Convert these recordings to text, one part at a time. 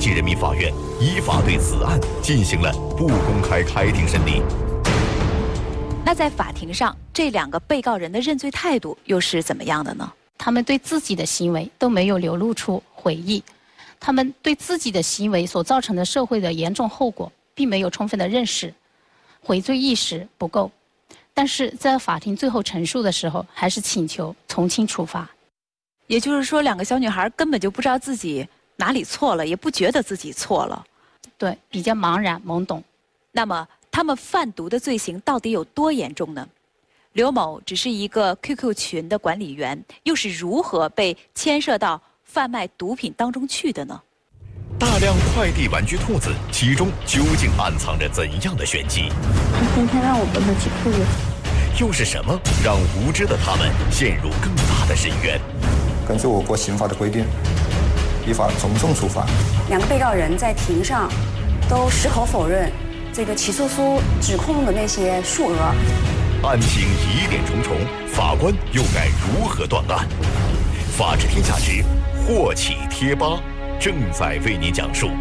级人民法院依法对此案进行了不公开开庭审理。 那在法庭上，这2个被告人的认罪态度又是怎么样的呢？ 他们对自己的行为都没有流露出悔意，他们对自己的行为所造成的社会的严重后果并没有充分的认识，悔罪意识不够。但是在法庭最后陈述的时候，还是请求从轻处罚。 也就是说，2个小女孩根本就不知道自己哪里错了，也不觉得自己错了。 对，比较茫然懵懂。 那么他们贩毒的罪行到底有多严重呢？刘某只是一个 QQ 群的管理员，又是如何被牵涉到贩卖毒品当中去的呢？ 大量快递玩具兔子，其中究竟暗藏着怎样的玄机？ 他天天让我跟他挤兔子。 又是什么让无知的他们陷入更大的深渊？ 根据我国刑法的规定，依法从重处罚。 2个被告人在庭上都矢口否认这个起诉书指控的那些数额。 案情疑点重重，法官又该如何断案？法治天下之祸起贴吧正在为您讲述。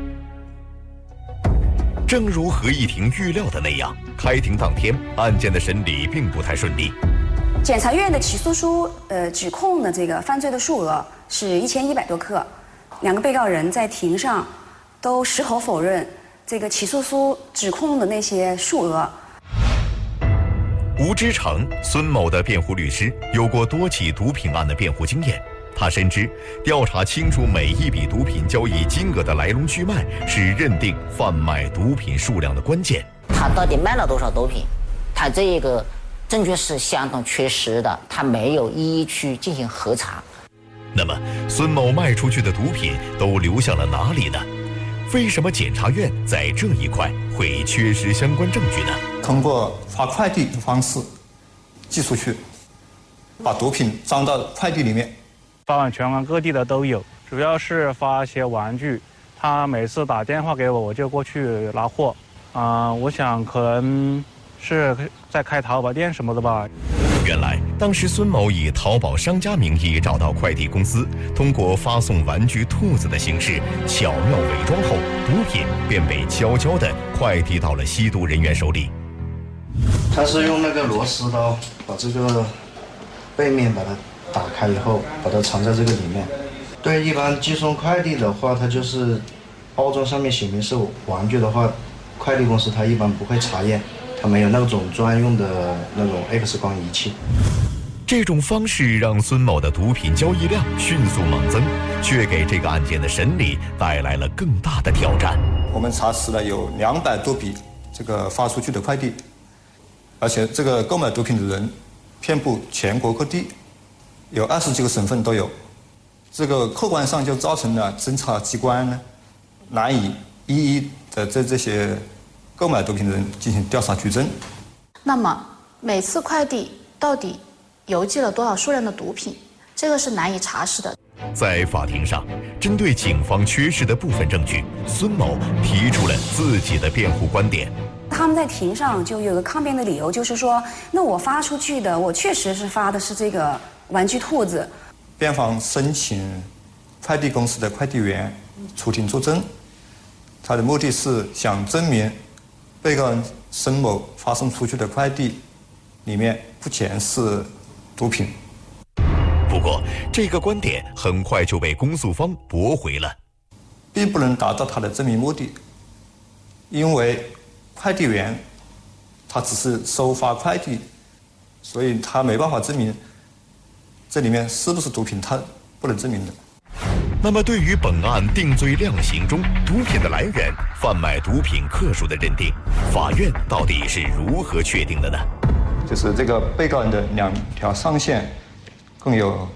正如合议庭预料的那样，开庭当天，案件的审理并不太顺利。 检察院的起诉书指控的这个犯罪的数额是1100多克，2个被告人在庭上都矢口否认这个起诉书指控的那些数额。 吴之成，孙某的辩护律师，有过多起毒品案的辩护经验。他深知，调查清楚每一笔毒品交易金额的来龙去脉，是认定贩卖毒品数量的关键。 他到底卖了多少毒品？他这一个证据是相当缺失的，他没有一一去进行核查。 那么，孙某卖出去的毒品都流向了哪里呢？为什么检察院在这一块会缺失相关证据呢？ 通过发快递的方式寄出去，把毒品装到快递里面。 发往全国各地的都有，主要是发一些玩具。他每次打电话给我，我就过去拿货。我想可能是在开淘宝店什么的吧。 原来，当时孙某以淘宝商家名义找到快递公司，通过发送玩具兔子的形式巧妙伪装后，毒品便被悄悄地快递到了吸毒人员手里。 他是用那个螺丝刀把这个背面把它打开以后，把它藏在这个里面。对，一般寄送快递的话，它就是包装上面写明是玩具的话，快递公司它一般不会查验，它没有那种专用的那种 X 光仪器。 这种方式让孙某的毒品交易量迅速猛增，却给这个案件的审理带来了更大的挑战。 我们查实了有200多笔这个发出去的快递，而且这个购买毒品的人遍布全国各地，有20几个省份都有。这个客观上就造成了侦查机关呢难以一一的对这些购买毒品的人进行调查举证。 那么每次快递到底邮寄了多少数量的毒品，这个是难以查实的。 在法庭上，针对警方缺失的部分证据，孙某提出了自己的辩护观点。 他们在庭上就有个抗辩的理由，就是说，那我发出去的，我确实是发的是这个玩具兔子。 辩方申请快递公司的快递员出庭作证，他的目的是想证明被告人孙某发送出去的快递里面不全是毒品。 不过，这个观点很快就被公诉方驳回了， 并不能达到他的证明目的，因为快递员他只是收发快递，所以他没办法证明这里面是不是毒品，他不能证明的。 那么，对于本案定罪量刑中毒品的来源、贩卖毒品克数的认定，法院到底是如何确定的呢？ 就是这个被告人的2条上线，共有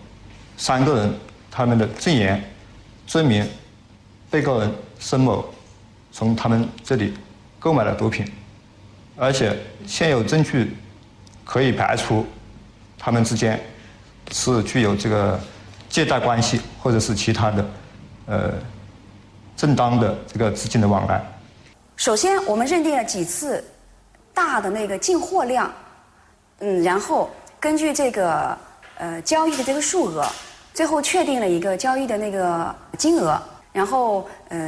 3个人，他们的证言证明被告人孙某从他们这里购买了毒品，而且现有证据可以排除他们之间是具有这个借贷关系，或者是其他的正当的这个资金的往来。 首先，我们认定了几次大的那个进货量，然后根据这个交易的这个数额，最后确定了一个交易的那个金额，然后